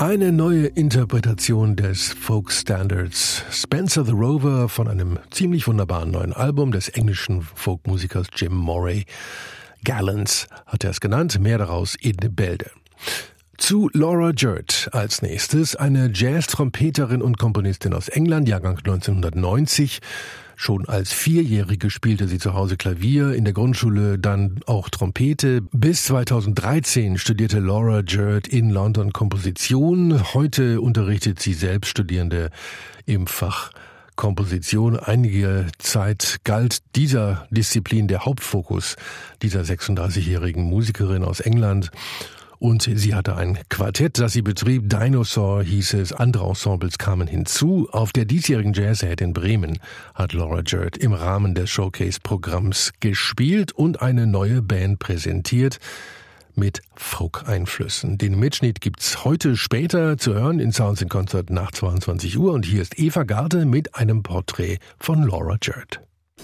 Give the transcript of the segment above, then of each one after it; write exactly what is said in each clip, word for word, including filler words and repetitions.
Eine neue Interpretation des Folk-Standards Spencer the Rover von einem ziemlich wunderbaren neuen Album des englischen Folkmusikers Jim Moray. Gallants hat er es genannt, mehr daraus in Bälde. Zu Laura Jurt als nächstes, eine Jazz-Trompeterin und Komponistin aus England, Jahrgang neunzehnhundertneunzig. Schon als Vierjährige spielte sie zu Hause Klavier, in der Grundschule dann auch Trompete. Bis zweitausenddreizehn studierte Laura Jurt in London Komposition. Heute unterrichtet sie selbst Studierende im Fach Komposition. Einige Zeit galt dieser Disziplin der Hauptfokus dieser sechsunddreißigjährigen Musikerin aus England. Und sie hatte ein Quartett, das sie betrieb. Dinosaur hieß es. Andere Ensembles kamen hinzu. Auf der diesjährigen Jazz-Ahead in Bremen hat Laura Jurt im Rahmen des Showcase-Programms gespielt und eine neue Band präsentiert mit Folk-Einflüssen. Den Mitschnitt gibt's heute später zu hören in Sounds in Concert nach zweiundzwanzig Uhr. Und hier ist Eva Garde mit einem Porträt von Laura Jurt.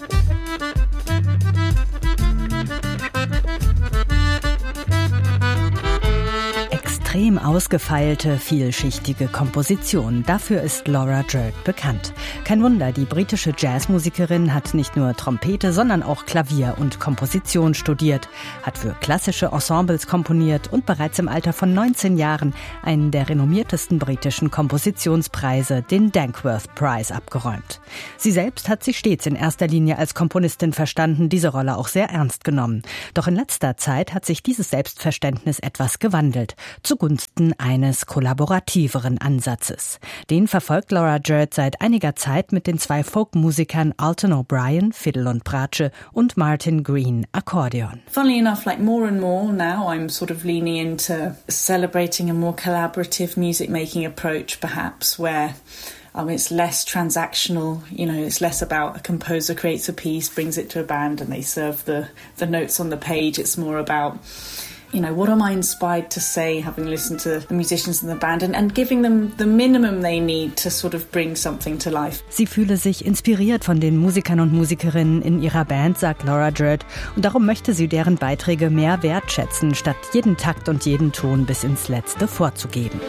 Extrem ausgefeilte, vielschichtige Komposition. Dafür ist Laura Jurt bekannt. Kein Wunder, die britische Jazzmusikerin hat nicht nur Trompete, sondern auch Klavier und Komposition studiert, hat für klassische Ensembles komponiert und bereits im Alter von neunzehn Jahren einen der renommiertesten britischen Kompositionspreise, den Dankworth Prize, abgeräumt. Sie selbst hat sich stets in erster Linie als Komponistin verstanden, diese Rolle auch sehr ernst genommen. Doch in letzter Zeit hat sich dieses Selbstverständnis etwas gewandelt, zugunsten eines kollaborativeren Ansatzes. Den verfolgt Laura Jurt seit einiger Zeit mit den zwei Folkmusikern Alton O'Brien, Fiddle und Bratsche, und Martin Green, Akkordeon. Funnily enough, like more and more now I'm sort of leaning into celebrating a more collaborative music making approach perhaps, where Um, it's less transactional, you know, it's less about a composer creates a piece, brings it to a band and they serve the, the notes on the page. It's more about, you know, what am I inspired to say, having listened to the musicians in the band and, and giving them the minimum they need to sort of bring something to life. Sie fühle sich inspiriert von den Musikern und Musikerinnen in ihrer Band, sagt Laura Jurt, und darum möchte sie deren Beiträge mehr wertschätzen, statt jeden Takt und jeden Ton bis ins Letzte vorzugeben.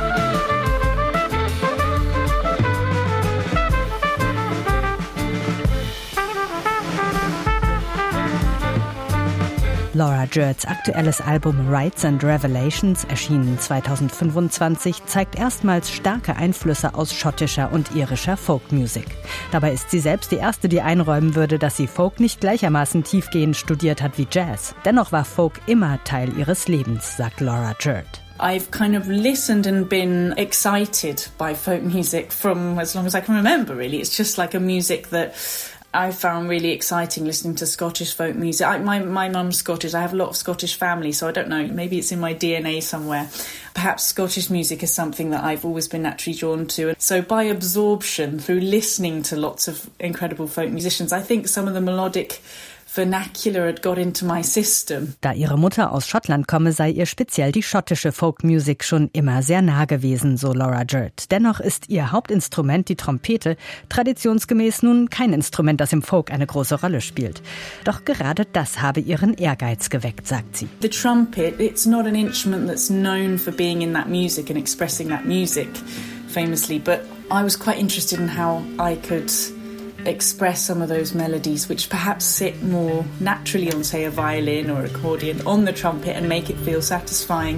Laura Jurts aktuelles Album Rights and Revelations, erschienen zweitausendfünfundzwanzig, zeigt erstmals starke Einflüsse aus schottischer und irischer Folkmusik. Dabei ist sie selbst die Erste, die einräumen würde, dass sie Folk nicht gleichermaßen tiefgehend studiert hat wie Jazz. Dennoch war Folk immer Teil ihres Lebens, sagt Laura Jurt. I've kind of listened and been excited by folk music from as long as I can remember, really. It's just like a music that I found really exciting listening to Scottish folk music. I, my my mum's Scottish. I have a lot of Scottish family, so I don't know, maybe it's in my D N A somewhere. Perhaps Scottish music is something that I've always been naturally drawn to. And so by absorption, through listening to lots of incredible folk musicians, I think some of the melodic vernacular had got into my system. Da ihre Mutter aus Schottland komme, sei ihr speziell die schottische Folkmusik schon immer sehr nah gewesen, so Laura Jurt. Dennoch ist ihr Hauptinstrument die Trompete, traditionsgemäß nun kein Instrument, das im Folk eine große Rolle spielt. Doch gerade das habe ihren Ehrgeiz geweckt, sagt sie. The trumpet, it's not an instrument that's known for being in that music and expressing that music famously, but I was quite interested in how I could express some of those melodies which perhaps sit more naturally on, say, a violin or accordion on the trumpet and make it feel satisfying.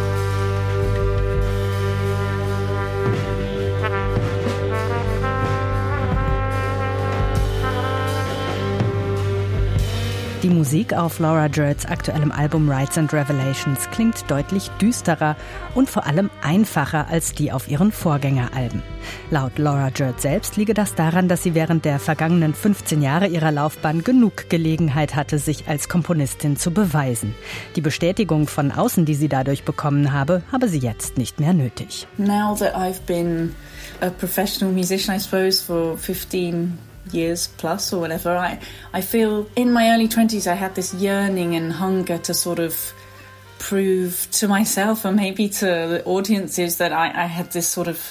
Die Musik auf Laura Jurts aktuellem Album Rights and Revelations klingt deutlich düsterer und vor allem einfacher als die auf ihren Vorgängeralben. Laut Laura Jurt selbst liege das daran, dass sie während der vergangenen fünfzehn Jahre ihrer Laufbahn genug Gelegenheit hatte, sich als Komponistin zu beweisen. Die Bestätigung von außen, die sie dadurch bekommen habe, habe sie jetzt nicht mehr nötig. Now that I've been a professional musician, I suppose, for fifteen years plus or whatever, I, I feel in my early twenties I had this yearning and hunger to sort of prove to myself and maybe to the audiences that I, I had this sort of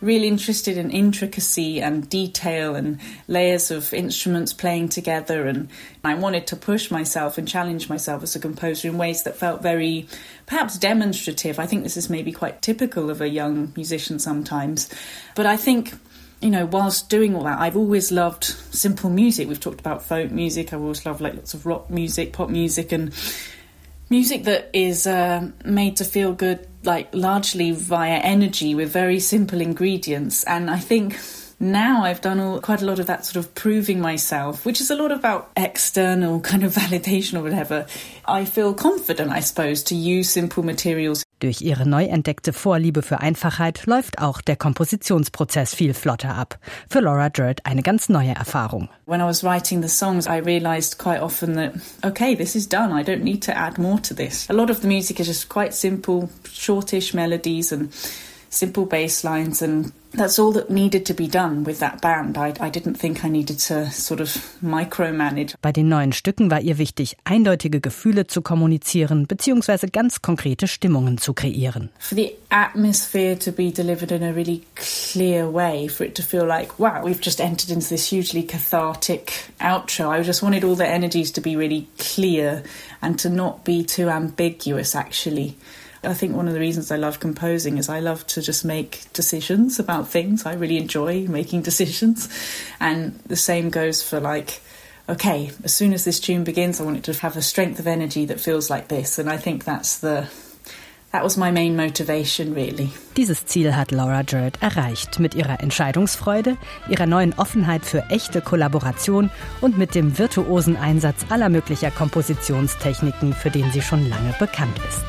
really interested in intricacy and detail and layers of instruments playing together, and I wanted to push myself and challenge myself as a composer in ways that felt very perhaps demonstrative. I think this is maybe quite typical of a young musician sometimes, but I think, you know, whilst doing all that, I've always loved simple music. We've talked about folk music. I've always loved like lots of rock music, pop music, and music that is uh, made to feel good, like largely via energy with very simple ingredients. And I think now I've done all, quite a lot of that sort of proving myself, which is a lot about external kind of validation or whatever. I feel confident, I suppose, to use simple materials. Durch ihre neu entdeckte Vorliebe für Einfachheit läuft auch der Kompositionsprozess viel flotter ab. Für Laura Geard eine ganz neue Erfahrung. When I was writing the songs, I realised quite often that, okay, this is done. I don't need to add more to this. A lot of the music is just quite simple, shortish melodies and simple bass lines, and that's all that needed to be done with that band. I, I didn't think I needed to sort of micromanage. Bei den neuen Stücken war ihr wichtig, eindeutige Gefühle zu kommunizieren bzw. ganz konkrete Stimmungen zu kreieren. For the atmosphere to be delivered in a really clear way, for it to feel like, wow, we've just entered into this hugely cathartic outro. I just wanted all the energies to be really clear and to not be too ambiguous, actually. I think one of the reasons I love composing is I love to just make decisions about things. I really enjoy making decisions. And the same goes for like, okay, as soon as this tune begins, I want it to have a strength of energy that feels like this. And I think that's the... That was my main motivation, really. Dieses Ziel hat Laura Geard erreicht. Mit ihrer Entscheidungsfreude, ihrer neuen Offenheit für echte Kollaboration und mit dem virtuosen Einsatz aller möglicher Kompositionstechniken, für den sie schon lange bekannt ist.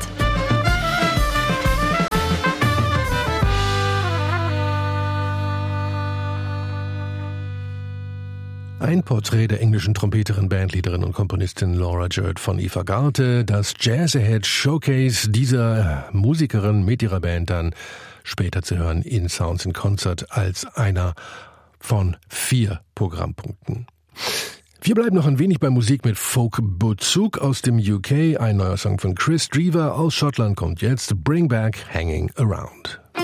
Ein Porträt der englischen Trompeterin, Bandleaderin und Komponistin Laura Geard von Eva Garte. Das Jazz Ahead Showcase dieser Musikerin mit ihrer Band dann später zu hören in Sounds in Concert als einer von vier Programmpunkten. Wir bleiben noch ein wenig bei Musik mit Folk-Bezug aus dem U K. Ein neuer Song von Chris Drever aus Schottland kommt jetzt. Bring Back Hanging Around.